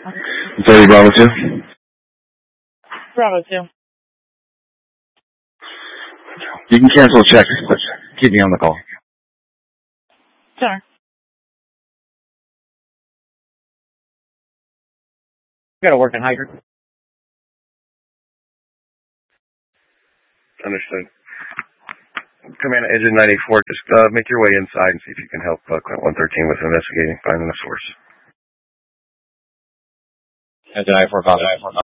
30 Bravo 2. Bravo 2. You can cancel a check, but keep me on the call. Sure. Gotta work in hydrant. Understood. Command Agent 94, just make your way inside and see if you can help Clint 113 with investigating, finding the source. Agent 94,